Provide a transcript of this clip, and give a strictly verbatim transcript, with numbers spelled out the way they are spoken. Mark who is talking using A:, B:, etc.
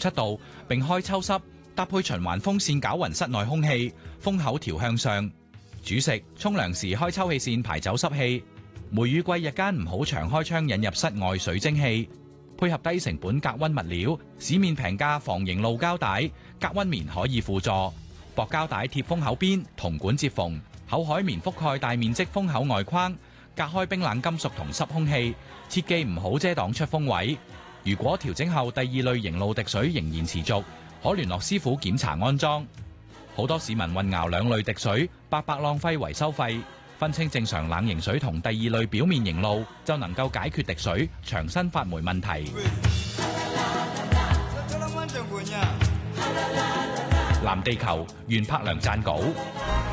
A: 七度，並開抽濕，搭配循環風扇攪勻室內空氣，風口調向上。煮食、沖涼時開抽氣扇排走濕氣。梅雨季日間唔好長開窗引入室外水蒸氣。配合低成本隔溫物料，市面平價防凝露膠帶、隔溫棉可以輔助。薄膠帶貼風口邊，銅管接縫，厚海綿覆蓋大面積風口外框，隔開冰冷金屬同濕空氣。切記唔好遮擋出風位。如果調整後第二類凝露滴水仍然持續，可聯絡師傅檢查安裝。好多市民混淆兩類滴水，白白浪費維修費。分清正常冷凝水同第二類表面凝露，就能夠解決滴水、長身發霉問題。藍地球，袁柏良撰稿。